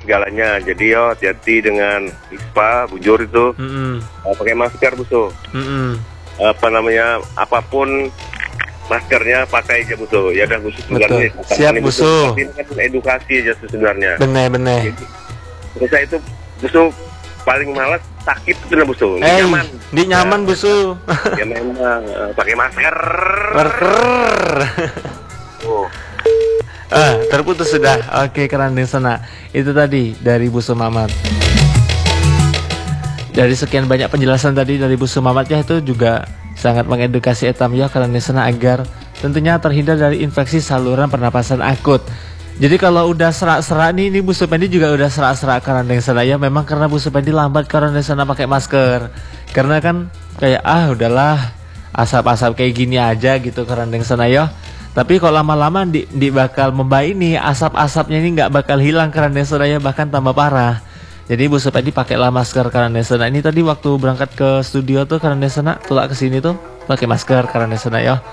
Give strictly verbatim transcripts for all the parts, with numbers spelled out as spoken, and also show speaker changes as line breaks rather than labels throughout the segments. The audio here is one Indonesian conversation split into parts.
segalanya. Jadi yo hati-hati dengan ispa, bujur itu.
Mm-mm.
Uh, pakai masker Buso.
Mm-mm.
Apa namanya, apapun maskernya pakai aja Buso. Ya udah Buso sebenarnya.
Siap Buso.
Ini kan edukasi aja sebenarnya.
Bener-bener.
Terus saya itu Buso paling malas sakit itu lah Buso.
Eh, nyaman. Di nyaman ya, Buso.
Ya memang uh, pakai masker.
Oh. Ah, terputus sudah. Oke, kerandeng sana. Itu tadi dari Busu Mamat. Dari sekian banyak penjelasan tadi dari Busu Mamat ya, itu juga sangat mengedukasi etam ya kerandeng sana agar tentunya terhindar dari infeksi saluran pernapasan akut. Jadi kalau udah serak-serak nih, ini Busu Pendi juga udah serak-serak kerandeng sana ya. Memang karena Busu Pendi lambat kerandeng sana pakai masker. Karena kan kayak ah udahlah asap-asap kayak gini aja gitu kerandeng sana ya. Tapi kalau lama-lama di, di bakal membaik nih, asap-asapnya ini nggak bakal hilang karena ya, bahkan tambah parah. Jadi Bu Supedi pakailah masker karena ini tadi waktu berangkat ke studio tuh karena sana tulak ke sini tuh pakai masker karena sana ya.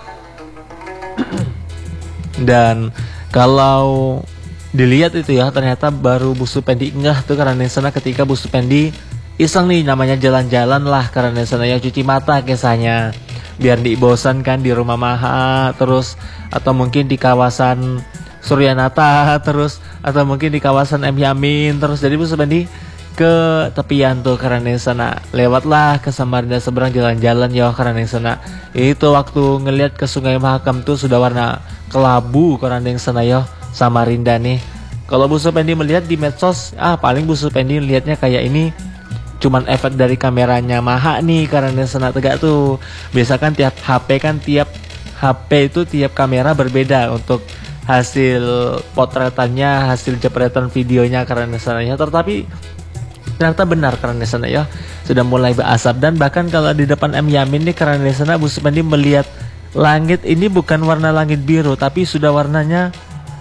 Dan kalau dilihat itu ya, ternyata baru Bu Supedi ngeh tuh karena sana ketika Bu Supedi iseng nih namanya jalan-jalan lah karena sana ya, cuci mata kisahnya. Biar dibosan kan di rumah Maha terus, atau mungkin di kawasan Suryanata terus, atau mungkin di kawasan M Yamin terus. Jadi Bu Supedi ke tepian tuh karena sana, lewatlah ke Samarinda seberang jalan-jalan ya karena sana. Itu waktu ngelihat ke Sungai Mahakam tuh sudah warna kelabu karena sana ya Samarinda nih. Kalau Bu Supedi melihat di medsos, ah paling Bu Supedi lihatnya kayak ini cuman efek dari kameranya Maha nih karena sana tegak tuh. Biasa kan tiap H P kan tiap H P itu tiap kamera berbeda untuk hasil potretannya, hasil jepretan videonya karena sana ya. Tetapi ternyata benar karena sana ya sudah mulai berasap. Dan bahkan kalau di depan M Yamin nih karena sana Bu Supedi melihat langit ini bukan warna langit biru, tapi sudah warnanya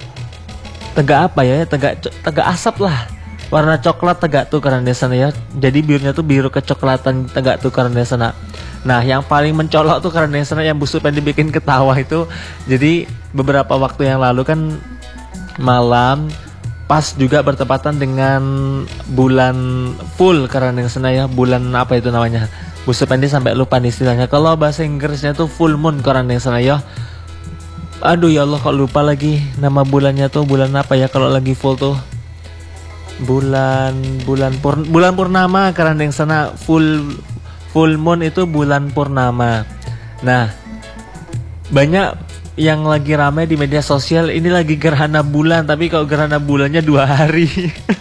tegak apa ya, tegak tegak asap lah. Warna coklat tegak tuh karena sana ya. Jadi birunya tuh biru kecoklatan tegak tuh karena sana. Nah yang paling mencolok tuh karena sana yang Bu Supedi bikin ketawa itu, jadi beberapa waktu yang lalu kan malam pas juga bertepatan dengan bulan full karena sana ya, bulan apa itu namanya, Bu Supedi sampai lupa nih istilahnya. Kalau bahasa Inggrisnya tuh full moon karena sana ya. Aduh ya Allah kok lupa lagi nama bulannya tuh, bulan apa ya kalau lagi full tuh, bulan bulan pur, bulan purnama karena yang sana. Full full moon itu bulan purnama. Nah banyak yang lagi ramai di media sosial, ini lagi gerhana bulan, tapi kalau gerhana bulannya dua hari.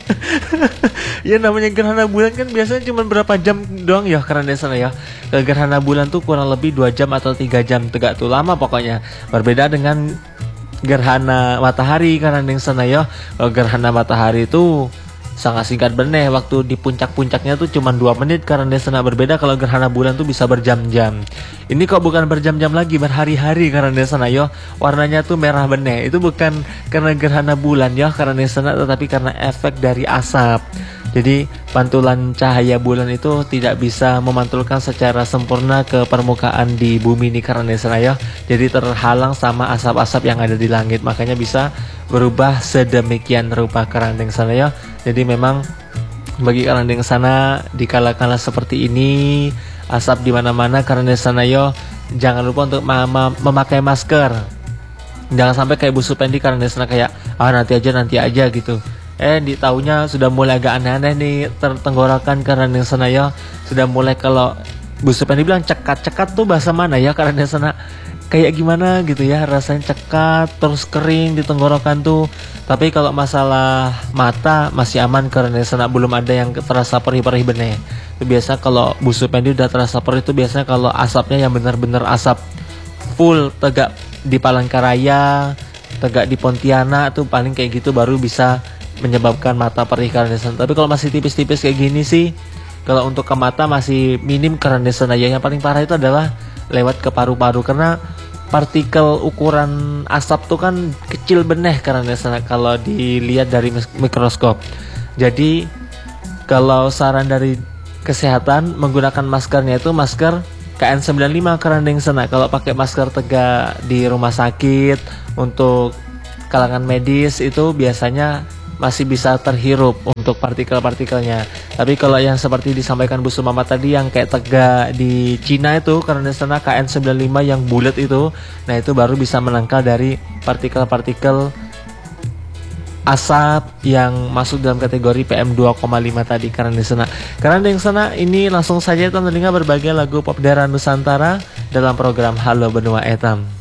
Ya namanya gerhana bulan kan biasanya cuma berapa jam doang ya karena sana ya. Ke gerhana bulan tuh kurang lebih dua jam atau tiga jam tegak tuh, lama pokoknya. Berbeda dengan gerhana matahari karena yang sana ya. Kalau gerhana matahari itu sangat singkat bener, waktu di puncak-puncaknya tuh cuma dua menit karena sana. Berbeda kalau gerhana bulan tuh bisa berjam-jam. Ini kok bukan berjam-jam lagi, berhari-hari karena sana yo. Warnanya tuh merah bener. Itu bukan karena gerhana bulan ya karena sana, tetapi karena efek dari asap. Jadi pantulan cahaya bulan itu tidak bisa memantulkan secara sempurna ke permukaan di bumi ini karena sana ya. Jadi terhalang sama asap-asap yang ada di langit, makanya bisa berubah sedemikian rupa kerandeng sana ya. Jadi memang bagi kerandeng sana di kala-kala seperti ini, asap di mana-mana kerandeng sana yo, jangan lupa untuk memakai masker. Jangan sampai kayak Bu Supedi kerandeng sana kayak ah nanti aja nanti aja gitu. Eh di taunya sudah mulai agak aneh-aneh nih tertenggorokan kerandeng sana ya. Sudah mulai, kalau Bu Supedi bilang cekat-cekat tuh bahasa mana ya kerandeng sana, kayak gimana gitu ya, rasanya cekat terus kering di tenggorokan tuh. Tapi kalau masalah mata masih aman karena sana, belum ada yang terasa perih-perih bener. Itu biasa kalau Bu Supedi udah terasa perih itu biasanya kalau asapnya yang benar-benar asap full tegak di Palangkaraya, tegak di Pontianak tuh paling kayak gitu baru bisa menyebabkan mata perih karena sana. Tapi kalau masih tipis-tipis kayak gini sih, kalau untuk ke mata masih minim karena sana ya. Yang paling parah itu adalah lewat ke paru-paru, karena partikel ukuran asap tuh kan kecil beneh karena sana kalau dilihat dari mikroskop. Jadi kalau saran dari kesehatan menggunakan maskernya itu masker K N sembilan puluh lima karena sana. Kalau pakai masker tegak di rumah sakit untuk kalangan medis itu biasanya masih bisa terhirup untuk partikel-partikelnya. Tapi kalau yang seperti disampaikan Bu Sumama tadi yang kayak tegak di Cina itu karena di sana K N sembilan puluh lima yang bulat itu, nah itu baru bisa menangkal dari partikel-partikel asap yang masuk dalam kategori P M dua koma lima tadi karena di sana. Karena di sana ini langsung saja teman telinga berbagai lagu pop daerah Nusantara dalam program Halo Benua Etam.